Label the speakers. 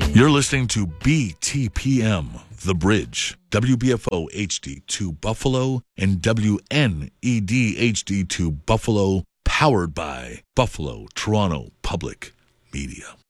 Speaker 1: You're listening to BTPM, The Bridge, WBFO HD2 Buffalo, and WNED HD2 Buffalo, powered by Buffalo Toronto Public Media.